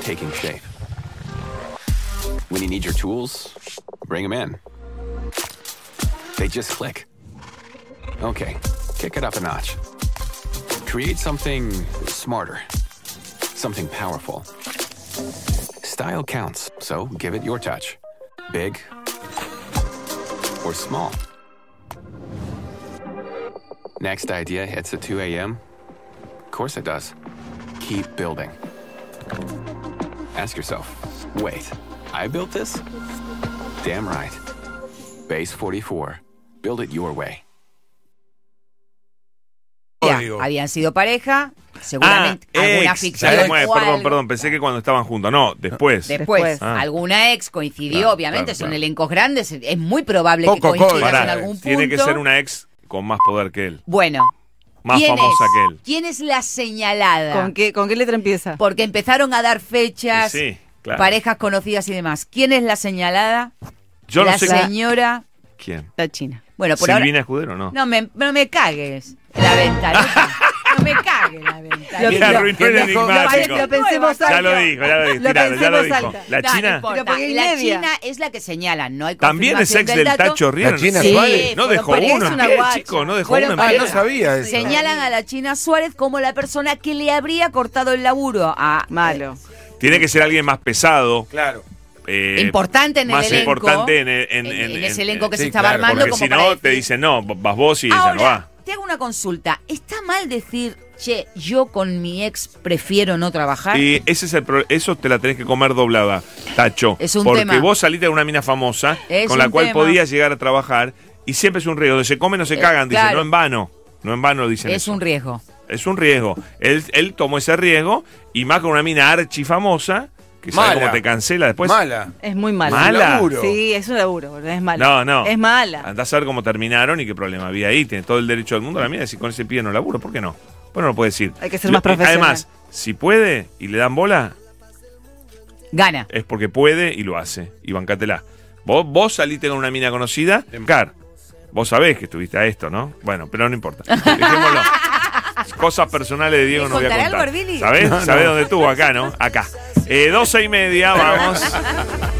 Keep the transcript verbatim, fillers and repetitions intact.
taking shape. When you need your tools, bring them in. They just click. Okay, kick it up a notch. Create something smarter. Something powerful. Style counts, so give it your touch. Big or small. Next idea hits at two a.m.? Of course it does. Keep building. Ask yourself, wait, I built this? Damn right. Base cuarenta y cuatro. Build it your way. Ya, habían sido pareja, seguramente ah, alguna ex, ficción. ¿sabes cómo es? Perdón, perdón, pensé que cuando estaban juntos. No, después. Después, después. Ah. alguna ex coincidió, Claro, obviamente, claro, son claro. elencos grandes, es muy probable Poco, que coincidan Pará, en algún punto. Tiene que ser una ex con más poder que él. Bueno, Más ¿quién famosa es? que él. ¿Quién es la señalada? ¿Con qué, ¿Con qué letra empieza? Porque empezaron a dar fechas, Sí, claro. parejas conocidas y demás. ¿Quién es la señalada? Yo la no sé señora. quién. La China. Bueno, por Silvina ahora. Escudero, ¿no? No me, no me cagues la ventanita. No me cagues la ventanita. Mira, arruinó el Lo, enigmático. lo pensemos Ya alto. lo dijo, ya lo dijo. Lo Tiralo, ya lo pensemos dijo. alto. La No, no China importa. Pero porque hay La media. China es la que señalan, no hay también es confirmación ex del dato. Tacho Riera. La China Sí, Suárez. No fueron dejó pareja, uno es en una pie, guacha. chico. No dejó Fueron uno en Ah, pie. no sabía eso. Señalan a la China Suárez como la persona que le habría cortado el laburo a Malo. Tiene que ser alguien más pesado. Claro. eh, importante en el más elenco. importante en, en, en, en, en ese en- elenco que sí, se estaba claro, armando. Porque como si para no, decir- te dicen, no, vas vos y ella Ahora, no va. te hago una consulta. ¿Está mal decir, che, yo con mi ex prefiero no trabajar? Y ese es el pro- eso te la tenés que comer doblada, Tacho. Es un porque tema. vos saliste de una mina famosa Es con la un cual tema. podías llegar a trabajar y siempre es un riesgo. Donde se comen no se Eh, cagan, dicen, claro. no en vano. No en vano dicen Es eso. un riesgo. Es un riesgo. Él, él tomó ese riesgo y más con una mina archi famosa que sabe Mala. cómo te cancela después. Mala. Es muy mala. Mala. Laburo. Sí, es un laburo, boludo, es mala. No, no. Es mala. Andás a ver cómo terminaron y qué problema había ahí. Tiene todo el derecho del mundo la mina de decir con ese pie no laburo. ¿Por qué no? Bueno, no puede decir. Hay que ser más profesional. Además, si puede y le dan bola, Gana. es porque puede y lo hace. Y bancátela. Vos, vos saliste con una mina conocida, Car. Vos sabés que estuviste a esto, ¿no? Bueno, pero no importa. Dejémoslo. Cosas personales de Diego ¿Me no voy a contará contar. algo, Arbili? ¿Sabés? No, no. ¿Sabés dónde estuvo? Acá, ¿no? Acá. Eh, doce y media, vamos.